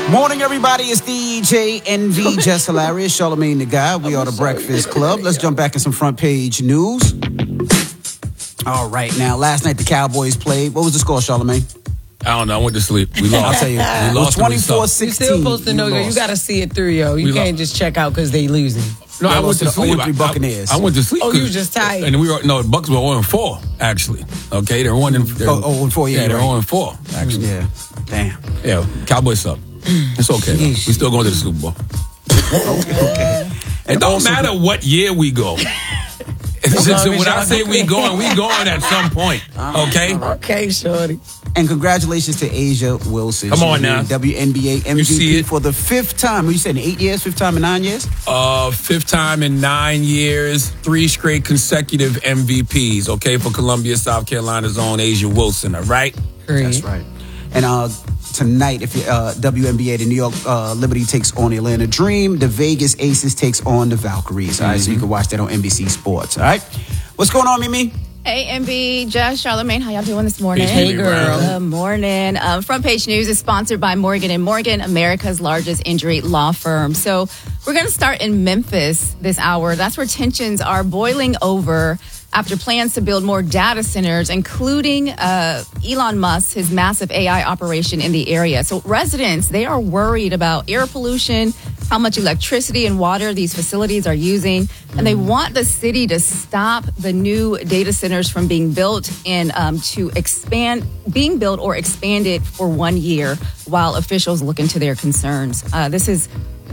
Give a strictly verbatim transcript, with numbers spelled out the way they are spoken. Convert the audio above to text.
Morning, everybody. It's D J N V, Just Hilarious, Charlamagne the Guy. We are the Breakfast Club. Let's jump back in some front page news. All right, now, last night the Cowboys played. What was the score, Charlamagne? I don't know. I went to sleep. We lost. I'll tell you. We lost twenty-four sixteen. You're still supposed to know, yo. You got to see it through, yo. You We can't lost. just check out because they losing. No, I They went lost to to the sleep. oh and three I- Buccaneers. I, I went to sleep. Oh, you 'cause- just tired. And we were no. The Bucks were zero and four actually. Okay, they're one and they're, Oh, oh and four, yeah, yeah, they're right. zero and four actually. Yeah. Damn. Yeah, Cowboys suck. It's okay. though. We still going to the Super Bowl. Okay. It don't also- matter what year we go. It's just, when I say we going, we going at some point. Okay. Okay, shorty. And congratulations to Asia Wilson. Come She on named now. W N B A M V see P it? for the fifth time. What you said, in eight years? Fifth time in nine years? Uh, fifth time in nine years, three straight consecutive M V Ps. Okay, for Columbia, South Carolina's own Asia Wilson. All right. That's right. And uh, tonight, if you uh, W N B A, the New York uh, Liberty takes on the Atlanta Dream. The Vegas Aces takes on the Valkyries. All right, so you can watch that on N B C Sports. All right. What's going on, Mimi? A M B, Jess, Charlamagne, how y'all doing this morning? Hey, Hey, girl. Good morning. Um, Front Page News is sponsored by Morgan and Morgan, America's largest injury law firm. So we're going to start in Memphis this hour. That's where tensions are boiling over after plans to build more data centers, including uh, Elon Musk, his massive A I operation in the area. So residents, they are worried about air pollution, how much electricity and water these facilities are using, and they want the city to stop the new data centers from being built and um, to expand, being built or expanded for one year while officials look into their concerns. Uh, this is